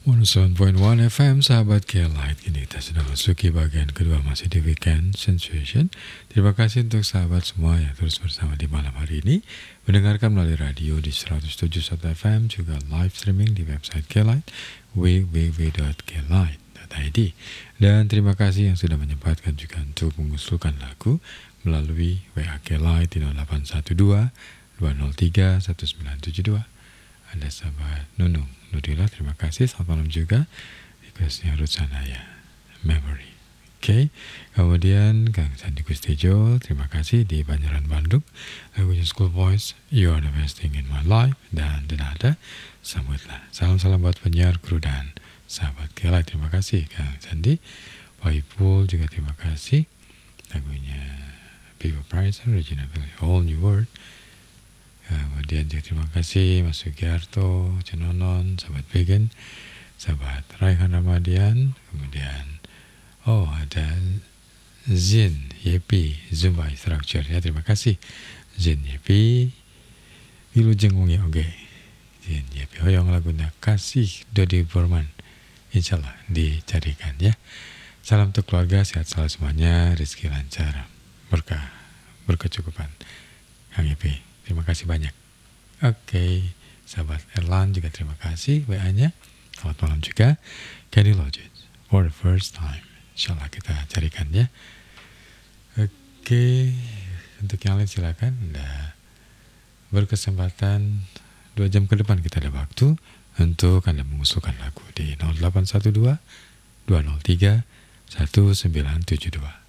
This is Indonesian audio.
107.1 FM, sahabat K-Light. Kini kita sudah masuki bagian kedua, masih di Weekend Sensation. Terima kasih untuk sahabat semua yang terus bersama di malam hari ini, mendengarkan melalui radio di 107.1 FM, juga live streaming di website K-Light, www.klight.id. Dan terima kasih yang sudah menyempatkan juga untuk mengusulkan lagu melalui WA K-Light di 0812 203 1972. Ada sahabat Nunung Nudila, terima kasih, selamat malam juga. Requestnya Ruth Sanaya, Memory. Oke. Kemudian Kang Sandi Gustejo, terima kasih di Banjaran Bandung, lagunya School Boys, You Are The Best Thing In My Life. Dan Denada, Sambutlah. Salam-salam buat penyiar, kru, dan sahabat Kelai. Terima kasih Kang Sandi. Pak Ipul juga terima kasih, lagunya People Price, Regina Billy, All New World. Kemudian juga terima kasih Mas Sugiarto, Cenonon, sahabat Vegan, sahabat Raihan Ramadian. Kemudian ada Zin Yepi Zumba Structure, ya, terima kasih Zin Yepi. Wilujeng Wongi Oge Zin Yepi hoyong lagunya Kasih Dodi Borman, insyaallah dicarikan, ya. Salam untuk keluarga, sehat selalu semuanya, rezeki lancar, berkah, berkecukupan. Kang Yepi, terima kasih banyak. Oke, sahabat Erlan juga terima kasih WA-nya. Selamat malam juga. Kenny Loggins, For the First Time, insyaallah kita carikan, ya. Oke, untuk yang lain silakan. Anda berkesempatan 2 jam ke depan, kita ada waktu untuk Anda mengusulkan lagu di 0812 203 1972.